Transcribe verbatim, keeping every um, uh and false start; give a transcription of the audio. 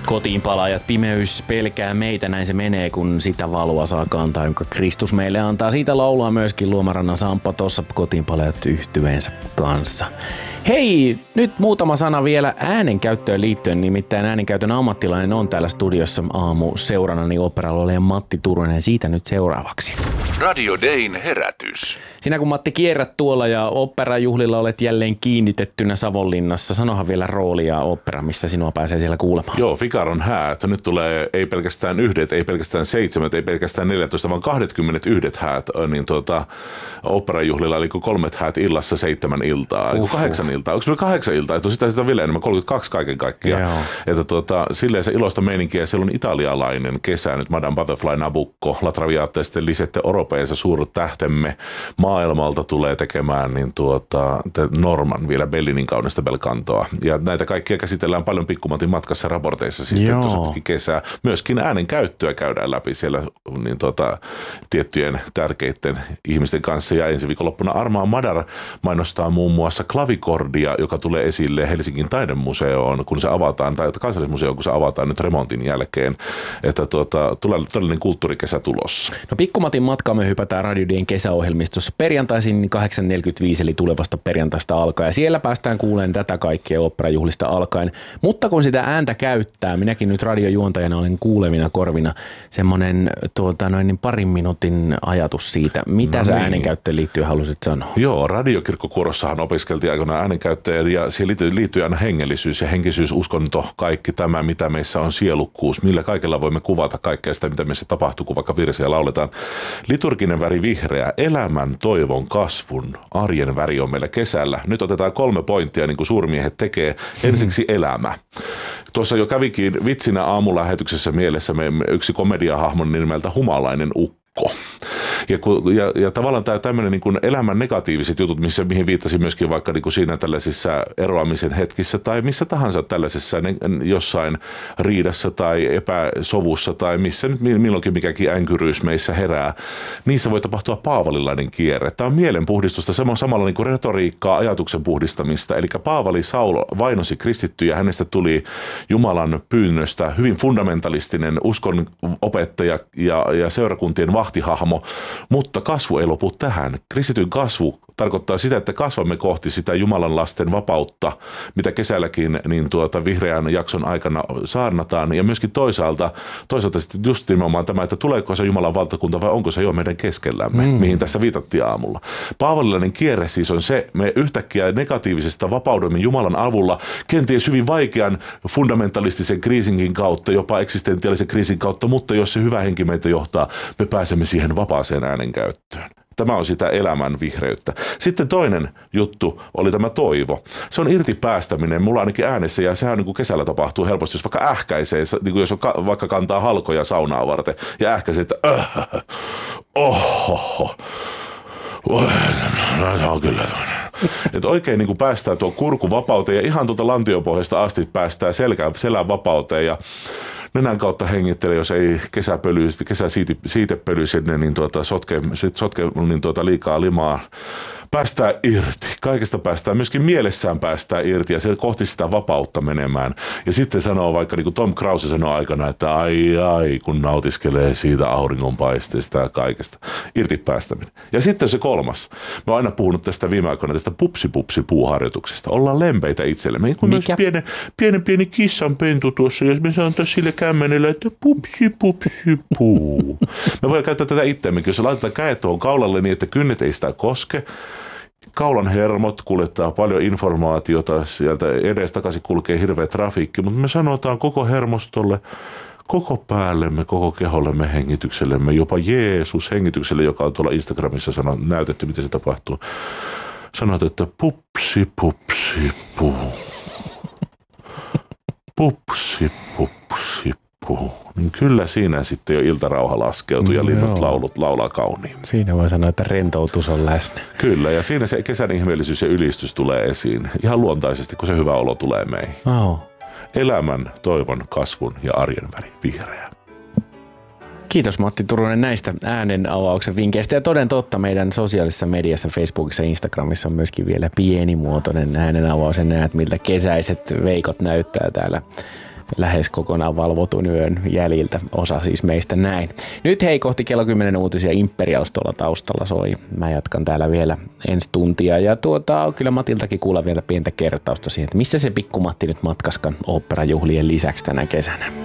Kotiin palaajat, pimeys pelkää meitä, näin se menee, kun sitä valoa saa kantaa, jonka Kristus meille antaa. Siitä laulaa myöskin Luomarannan Samppa tuossa Kotiin palaajat -yhtyeensä kanssa. Hei, nyt muutama sana vielä äänenkäyttöön liittyen, nimittäin äänenkäytön ammattilainen on täällä studiossa aamu seurannani oopperalla olevan Matti Turunen. Siitä nyt seuraavaksi. Radio Dayn herätys. Sinä kun Matti kierrät tuolla ja oopperajuhlilla olet jälleen kiinnitettynä Savonlinnassa, sanohan vielä roolia ooppera, missä sinua pääsee siellä kuulemaan. Joo, Figaron häät. Nyt tulee ei pelkästään yhdet, ei pelkästään seitsemät, ei pelkästään neljätoista, vaan kaksikymmentäyhdet häät niin tuota, oopperajuhlilla, eli kolmet häät illassa seitsemän iltaa, uh-huh. kahdeksan iltaa. Onko se kahdeksan iltaa? Että sitä, sitä on vielä enemmän, kolmekymmentäkaksi kaiken kaikkiaan. Joo. Että tuota, silleen se iloista meininkiä. Siellä on italialainen kesä nyt, Madame Butterfly, Nabucco, La Traviata ja sitten Lisette Europeessa suuret tähtemme maailmalta tulee tekemään niin tuota, Norman vielä Bellinin kaunista belcantoa. Ja näitä kaikkia käsitellään paljon Pikkumatin matkassa raporteissa sitten tuossa kesää. Myöskin äänen käyttöä käydään läpi siellä niin tuota, tiettyjen tärkeiden ihmisten kanssa. Ja ensi viikonloppuna Armaa Madar mainostaa muun muassa klavikordia, joka tulee esille Helsingin taidemuseoon, kun se avataan, tai kansallismuseoon, kun se avataan nyt remontin jälkeen. Että tuota, tulee todellinen kulttuurikesä tulossa. No Pikkumatin matkaa me hypätään Radio Dayn kesäohjelmistossa perjantaisin kahdeksan neljäkymmentäviisi, eli tulevasta perjantaista alkaen. Ja siellä päästään kuulemaan tätä kaikkea oopperajuhlista alkaen. Mutta kun sitä ääntä käyttää, minäkin nyt radiojuontajana olen kuulevina korvina semmoinen tuota, noin niin parin minuutin ajatus siitä, mitä no sä niin. äänenkäyttöön liittyen halusit sanoa. Joo, radiokirkkokuorossahan opiskeltiin aikoinaan äänenkäyttäjä ja siihen liittyy, liittyy aina hengellisyys ja henkisyys, uskonto, kaikki tämä, mitä meissä on sielukkuus, millä kaikella voimme kuvata kaikkea sitä, mitä meissä tapahtuu, kun vaikka virsiä lauletaan. Liturginen väri vihreä, elämän, toivon, kasvun, arjen väri on meillä kesällä. Nyt otetaan kolme pointtia, niin kuin suurmiehet tekee. Ensiksi elämä. Tuossa jo kävikin vitsinä aamulähetyksessä mielessä me yksi komediahahmon nimeltä Humalainen ukko. Ja, ja, ja tavallaan tämä tämmöinen niin kuin elämän negatiiviset jutut, missä, mihin viittasin myöskin vaikka niin kuin siinä tällaisissa eroamisen hetkissä tai missä tahansa tällaisessa ne, jossain riidassa tai epäsovussa tai missä nyt milloinkin mikäkin änkyryys meissä herää, niissä voi tapahtua paavalilainen kierre. Tämä on mielenpuhdistusta, se on samalla niin kuin retoriikkaa, ajatuksen puhdistamista. Eli Paavali Saul vainosi kristittyjä, hänestä tuli Jumalan pyynnöstä hyvin fundamentalistinen uskon opettaja ja, ja seurakuntien vahtihahmo, mutta kasvu ei lopu tähän. Kristityn kasvu tarkoittaa sitä, että kasvamme kohti sitä Jumalan lasten vapautta, mitä kesälläkin niin tuota vihreän jakson aikana saarnataan. Ja myöskin toisaalta, toisaalta sitten just nimenomaan tämä, että tuleeko se Jumalan valtakunta vai onko se jo meidän keskellämme, mm. mihin tässä viitattiin aamulla. Paavalilainen kierre siis on se, me yhtäkkiä negatiivisesta vapaudemme Jumalan avulla, kenties hyvin vaikean fundamentalistisen kriisinkin kautta, jopa eksistentiaalisen kriisin kautta, mutta jos se hyvä henki meitä johtaa, me pääsemme siihen vapaaseen äänenkäyttöön. Tämä on sitä elämän vihreyttä. Sitten toinen juttu oli tämä toivo. Se on irti päästäminen. Mulla ainakin äänessä, ja sehän niin kuin kesällä tapahtuu helposti, jos vaikka ähkäisee, niin kuin jos on, vaikka kantaa halkoja saunaa varten, ja ähkäisee, että öh, ohoho, se on kyllä että oikein niin kuin päästään tuo kurku vapauteen, ja ihan tuolta lantiopohjasta asti päästään selkään, selän vapauteen, ja nenän kautta hengittelee, jos ei kesäpöly, kesäsiitepöly sinne niin tuota, sotke, sotke niin tuota, liikaa limaa. Päästään irti. Kaikesta päästään, myöskin mielessään päästään irti ja se kohti sitä vapautta menemään. Ja sitten sanoo vaikka, niin kuin Tom Krause sanoo aikana, että ai ai, kun nautiskelee siitä auringonpaisteesta ja kaikesta. Irti päästäminen. Ja sitten se kolmas. Mä oon aina puhunut tästä viime aikoina, tästä pupsi-pupsi-puuharjoituksesta. Ollaan lempeitä itsellemme. Kun olisi pienen, pienen pieni kissanpentu tuossa, jos me sanotaan sille kämmenelle, että pupsi-pupsi-puu. Me voidaan käyttää tätä itseämmekin, jos laitetaan kädet tuohon kaulalle niin, että kynnet ei sitä koske. Kaulan hermot kuljettaa paljon informaatiota, sieltä edes takaisin kulkee hirveä trafiikki, mutta me sanotaan koko hermostolle, koko päällemme, koko kehollemme, hengityksellemme, jopa Jeesus hengitykselle, joka on tuolla Instagramissa sanoo, näytetty, miten se tapahtuu. Sanot, että pupsi, pupsi, puu. Pupsi, pupsi, puu. Niin kyllä siinä sitten jo iltarauha laskeutuu ja linnut laulut laulaa kauniimmin. Siinä voi sanoa, että rentoutus on läsnä. Kyllä, ja siinä se kesän ihmeellisyys ja ylistys tulee esiin. Ihan luontaisesti, kun se hyvä olo tulee meihin. Oh. Elämän, toivon, kasvun ja arjen väri vihreä. Kiitos Matti Turunen näistä äänen avauksen vinkkeistä. Ja toden totta meidän sosiaalisessa mediassa, Facebookissa ja Instagramissa on myöskin vielä pienimuotoinen äänen avaus. Ja näet, miltä kesäiset veikot näyttää täällä lähes kokonaan valvotun yön jäljiltä, osa siis meistä näin. Nyt hei kohti kello kymmenen uutisia Imperials tuolla taustalla soi. Mä jatkan täällä vielä ensi tuntia ja tuota, kyllä Matiltakin kuulla vielä pientä kertausta siihen, että missä se pikku Matti nyt matkaskan oopperajuhlien lisäksi tänä kesänä.